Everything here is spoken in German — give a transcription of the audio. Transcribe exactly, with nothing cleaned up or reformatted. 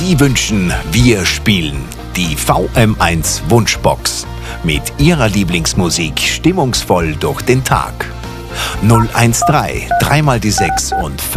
Sie wünschen, wir spielen die V M eins Wunschbox mit Ihrer Lieblingsmusik stimmungsvoll durch den Tag. null eins drei, dreimal die sechs und